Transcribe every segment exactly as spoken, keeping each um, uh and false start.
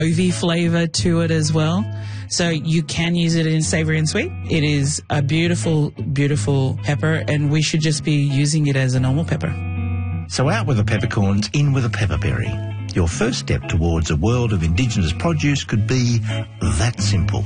Ovi flavor to it as well. So you can use it in savory and sweet. It is a beautiful, beautiful pepper, and we should just be using it as a normal pepper. So out with the peppercorns, in with a pepperberry. Your first step towards a world of Indigenous produce could be that simple.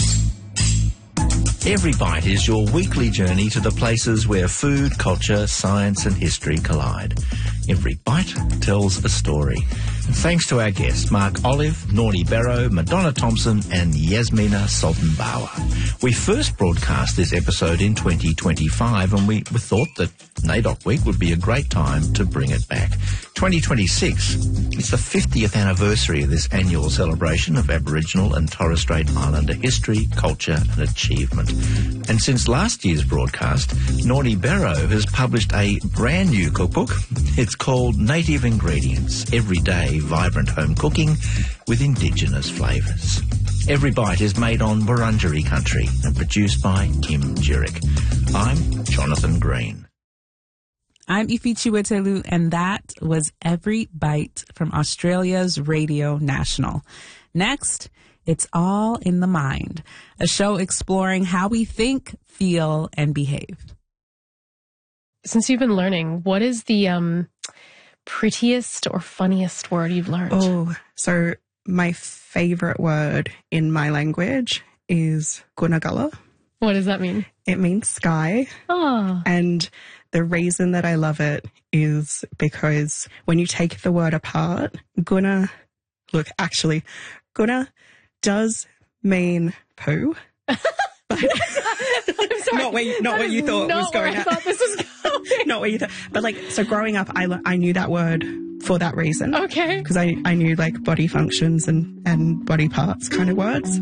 Every Bite is your weekly journey to the places where food, culture, science and history collide. Every Bite tells a story. And thanks to our guests, Mark Olive, Nornie Barrow, Madonna Thompson and Yasmina Sultan-Bawa. We first broadcast this episode in twenty twenty-five, and we, we thought that NAIDOC Week would be a great time to bring it back. twenty twenty-six, it's the fiftieth anniversary of this annual celebration of Aboriginal and Torres Strait Islander history, culture and achievement. And since last year's broadcast, Nornie Barrow has published a brand new cookbook. It's called Native Ingredients, Everyday Vibrant Home Cooking with Indigenous Flavours. Every Bite is made on Wurundjeri country and produced by Kim Jurek. I'm Jonathan Green. I'm Ifi Chiwetelu, and that was Every Bite from Australia's Radio National. Next, it's All in the Mind, a show exploring how we think, feel, and behave. Since you've been learning, what is the um, prettiest or funniest word you've learned? Oh, so my favorite word in my language is Gunagala. What does that mean? It means sky. Oh. And the reason that I love it is because when you take the word apart, guna, look, actually, guna does mean poo. But I'm sorry. Not where you, not what you thought was going on. I thought this was going. Not what you thought. But like, so growing up, I, I knew that word for that reason. Okay. Because I, I knew like body functions and, and body parts kind of words.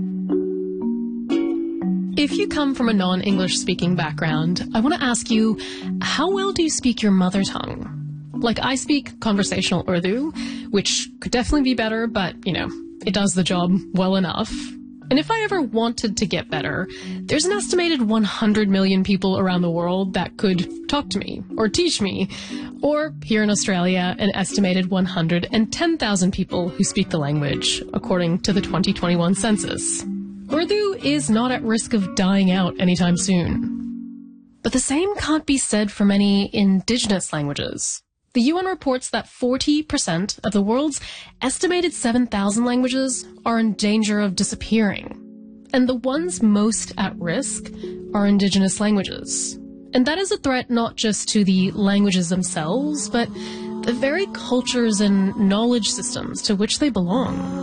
If you come from a non-English speaking background, I want to ask you, how well do you speak your mother tongue? Like, I speak conversational Urdu, which could definitely be better, but, you know, it does the job well enough. And if I ever wanted to get better, there's an estimated one hundred million people around the world that could talk to me or teach me. Or, here in Australia, an estimated one hundred ten thousand people who speak the language, according to the twenty twenty-one census. Urdu is not at risk of dying out anytime soon. But the same can't be said for many indigenous languages. The U N reports that forty percent of the world's estimated seven thousand languages are in danger of disappearing. And the ones most at risk are indigenous languages. And that is a threat not just to the languages themselves, but the very cultures and knowledge systems to which they belong.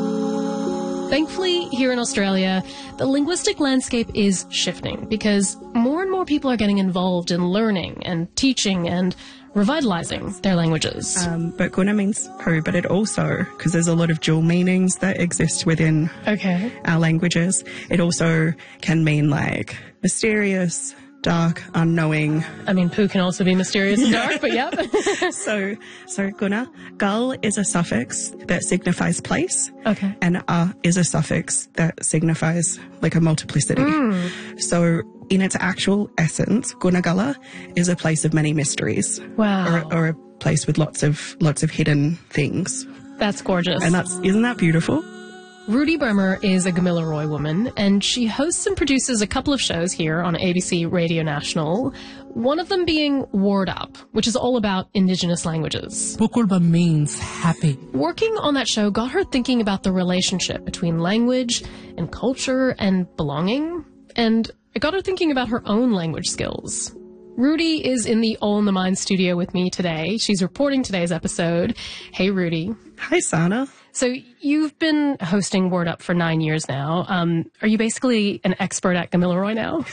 Thankfully, here in Australia, the linguistic landscape is shifting because more and more people are getting involved in learning and teaching and revitalizing their languages. Um, but guna means poo, but it also, because there's a lot of dual meanings that exist within okay. our languages, it also can mean like mysterious, dark, unknowing. I mean, poo can also be mysterious and dark, but yep. so, so guna, gal is a suffix that signifies place. Okay. And a is a suffix that signifies like a multiplicity. Mm. So in its actual essence, Gunagala is a place of many mysteries. Wow. Or, or a place with lots of, lots of hidden things. That's gorgeous. And that's, isn't that beautiful? Rudy Bremer is a Gamilaroi woman, and she hosts and produces a couple of shows here on A B C Radio National, one of them being Word Up, which is all about Indigenous languages. Pukulba means happy. Working on that show got her thinking about the relationship between language and culture and belonging, and it got her thinking about her own language skills. Rudy is in the All in the Mind studio with me today. She's reporting today's episode. Hey, Rudy. Hi, Sana. So you've been hosting Word Up for nine years now. Um, are you basically an expert at Gamilaroi now?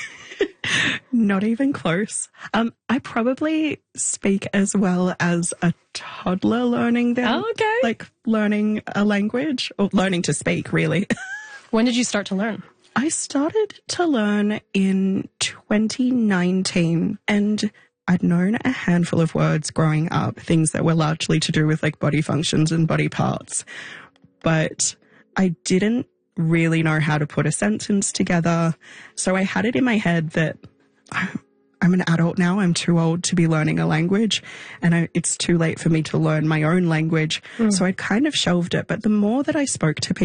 Not even close. Um, I probably speak as well as a toddler learning them. Oh, okay. Like learning a language or learning to speak, really. When did you start to learn? I started to learn in twenty nineteen, and I'd known a handful of words growing up, things that were largely to do with like body functions and body parts. But I didn't really know how to put a sentence together. So I had it in my head that I'm an adult now. I'm too old to be learning a language, and I, it's too late for me to learn my own language. Mm. So I'd kind of shelved it. But the more that I spoke to people,